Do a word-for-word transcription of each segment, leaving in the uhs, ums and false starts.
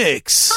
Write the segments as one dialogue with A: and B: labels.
A: mix.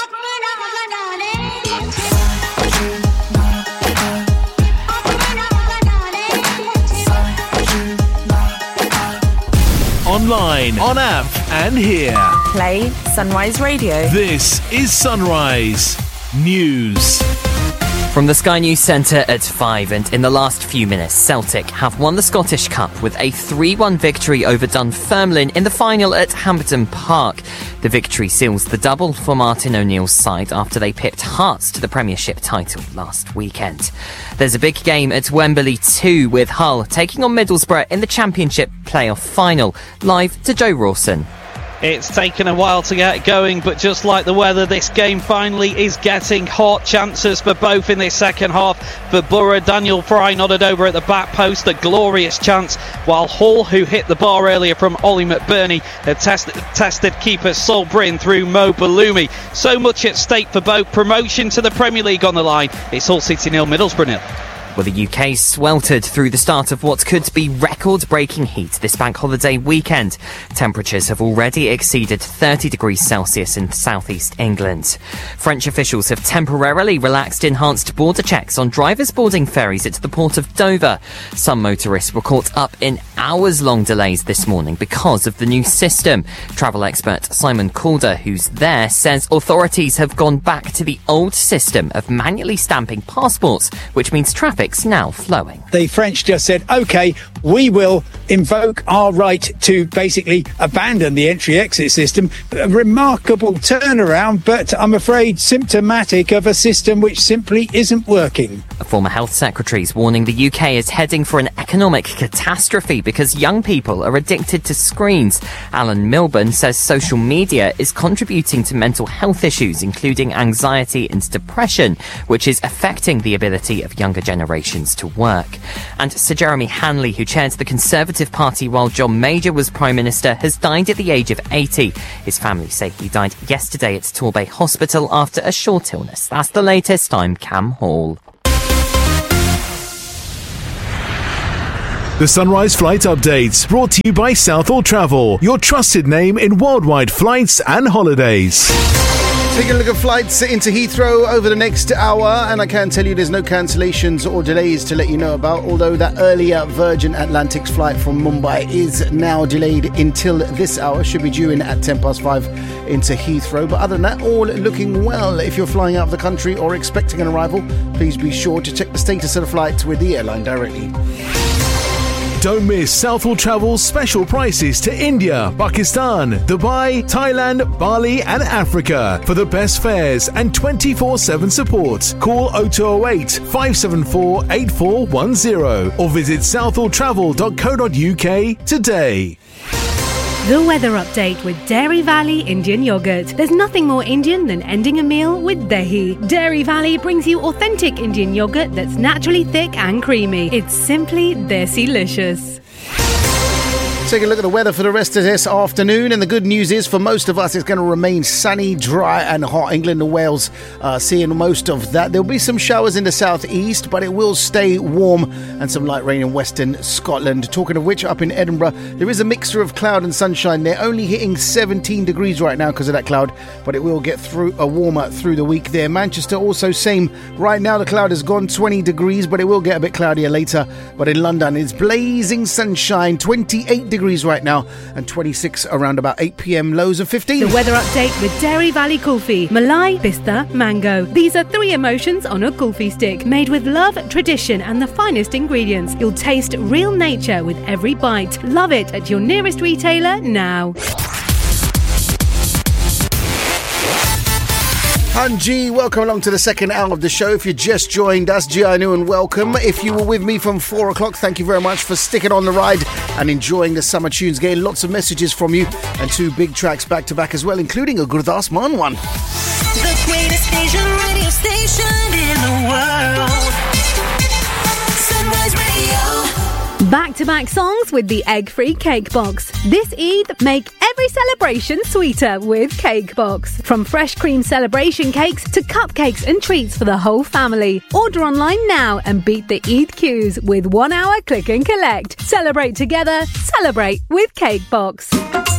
A: Online, on app, and here.
B: Play Sunrise Radio.
A: This is Sunrise News.
C: From the Sky News Centre at five, and in the last few minutes, Celtic have won the Scottish Cup with a three one victory over Dunfermline in the final at Hampden Park. The victory seals the double for Martin O'Neill's side after they pipped Hearts to the Premiership title last weekend. There's a big game at Wembley too, with Hull taking on Middlesbrough in the Championship playoff final. Live to Joe Rawson.
D: It's taken a while to get going, but just like the weather, this game finally is getting hot. Chances for both in this second half. For Borough, Daniel Fry nodded over at the back post, a glorious chance, while Hull, who hit the bar earlier from Ollie McBurney, had tested, tested keeper Sol Bryn through Mo Balumi. So much at stake for both. Promotion to the Premier League on the line. It's Hull City nil, Middlesbrough nil.
C: Well, the U K sweltered through the start of what could be record-breaking heat this bank holiday weekend. Temperatures have already exceeded thirty degrees Celsius in southeast England. French officials have temporarily relaxed enhanced border checks on drivers boarding ferries at the port of Dover. Some motorists were caught up in hours-long delays this morning because of the new system. Travel expert Simon Calder, who's there, says authorities have gone back to the old system of manually stamping passports, which means traffic now flowing.
E: The French just said, OK, we will invoke our right to basically abandon the entry-exit system. A remarkable turnaround, but I'm afraid symptomatic of a system which simply isn't working.
C: A former health secretary is warning the U K is heading for an economic catastrophe because young people are addicted to screens. Alan Milburn says social media is contributing to mental health issues, including anxiety and depression, which is affecting the ability of younger generations to work. And Sir Jeremy Hanley, who chaired the Conservative Party while John Major was Prime Minister, has died at the age of eighty. His family say he died yesterday at Torbay Hospital after a short illness. That's the latest. I'm Cam Hall.
A: The Sunrise Flight Updates, brought to you by Southall Travel, your trusted name in worldwide flights and holidays.
F: Taking a look at flights into Heathrow over the next hour, and I can tell you there's no cancellations or delays to let you know about, although that earlier Virgin Atlantic's flight from Mumbai is now delayed until this hour. Should be due in at ten past five into Heathrow. But other than that, all looking well. If you're flying out of the country or expecting an arrival, please be sure to check the status of the flight with the airline directly.
A: Don't miss Southall Travel's special prices to India, Pakistan, Dubai, Thailand, Bali and Africa. For the best fares and twenty-four seven support, call oh two oh eight, five seven four, eight four one oh or visit southall travel dot co dot uk today.
G: The weather update with Dairy Valley Indian Yogurt. There's nothing more Indian than ending a meal with Dahi. Dairy Valley brings you authentic Indian yogurt that's naturally thick and creamy. It's simply Desi-licious.
F: Take a look at the weather for the rest of this afternoon, and the good news is for most of us it's going to remain sunny, dry and hot. England and Wales uh, seeing most of that. There'll be some showers in the southeast, but it will stay warm, and some light rain in western Scotland. Talking of which, up in Edinburgh there is a mixture of cloud and sunshine. They're only hitting seventeen degrees right now because of that cloud, but it will get through a warmer through the week there. Manchester also same. Right now the cloud has gone twenty degrees, but it will get a bit cloudier later. But in London it's blazing sunshine, twenty-eight degrees right now, and twenty-six around about eight p.m. lows of fifteen.
G: The weather update with Dairy Valley Kulfi. Malai, Pista, Mango. These are three emotions on a kulfi stick, made with love, tradition and the finest ingredients. You'll taste real nature with every bite. Love it at your nearest retailer now.
F: Hanji, welcome along to the second hour of the show. If you just joined us, Gianu, and welcome. If you were with me from four o'clock, thank you very much for sticking on the ride and enjoying the summer tunes. Getting lots of messages from you, and two big tracks back to back as well, including a Gurdas Maan one.
H: The greatest Asian radio station in the world. Sunrise Radio.
G: Back-to-back songs with the egg-free Cake Box. This Eid, make every celebration sweeter with Cake Box. From fresh cream celebration cakes to cupcakes and treats for the whole family. Order online now and beat the Eid queues with one hour click and collect. Celebrate together, celebrate with Cake Box.